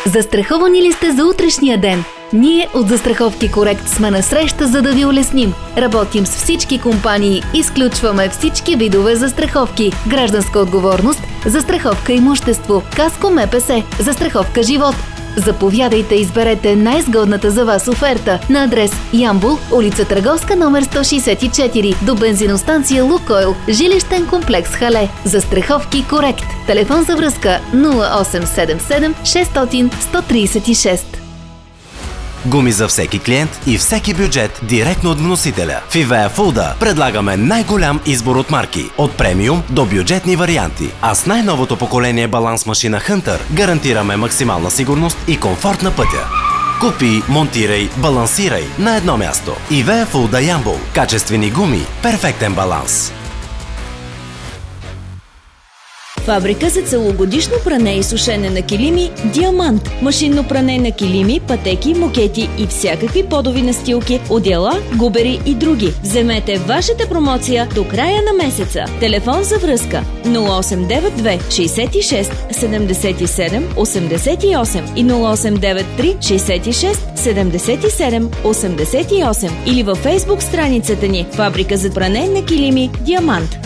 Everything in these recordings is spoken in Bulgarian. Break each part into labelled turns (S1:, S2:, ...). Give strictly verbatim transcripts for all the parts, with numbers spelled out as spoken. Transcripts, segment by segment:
S1: Застраховани ли сте за утрешния ден? Ние от Застраховки Корект сме на среща, за да ви улесним. Работим с всички компании, изключваме всички видове застраховки, гражданска отговорност, застраховка имущество, каско МПС, застраховка живот. Заповядайте и изберете най-изгодната за вас оферта на адрес Ямбол, улица Търговска, номер сто шейсет и четири, до бензиностанция Лукойл, жилищен комплекс Хале. Застраховки Корект. Телефон за връзка нула осем седем седем шестстотин сто тридесет и шест.
S2: Гуми за всеки клиент и всеки бюджет директно от вносителя. В Ивея Фулда предлагаме най-голям избор от марки, от премиум до бюджетни варианти. А с най-новото поколение баланс машина Hunter гарантираме максимална сигурност и комфорт на пътя. Купи, монтирай, балансирай на едно място. Ивея Фулда Ямбол. Качествени гуми, перфектен баланс.
S3: Фабрика за целогодишно пране и сушене на килими Диамант. Машинно пране на килими, пътеки, мокети и всякакви подови настилки, одеяла, губери и други. Вземете вашата промоция до края на месеца. Телефон за връзка нула осем девет две шейсет и шест седемдесет и седем осемдесет и осем и нула осем девет три шейсет и шест седемдесет и седем осемдесет и осем или във Фейсбук страницата ни Фабрика за пране на килими Диамант.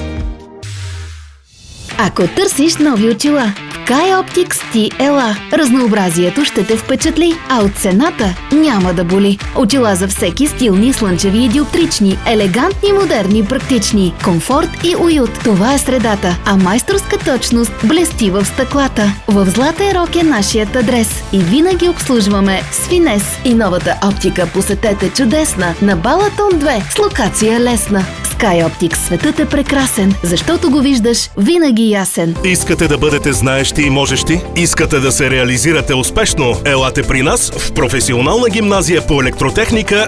S1: Ако търсиш нови очила, в Sky Optics ти ела. Разнообразието ще те впечатли, а от цената няма да боли. Очила за всеки, стилни, слънчеви и диоптрични, елегантни, модерни, практични, комфорт и уют. Това е средата, а майсторска точност блести в стъклата. В Златен рок е нашият адрес и винаги обслужваме с финес. И новата оптика посетете чудесна на Балатон две с локация лесна. Sky Optics, светът е прекрасен, защото го виждаш винаги ясен.
S4: Искате да бъдете знаещи и можещи? Искате да се реализирате успешно? Елате при нас в професионална гимназия по електротехника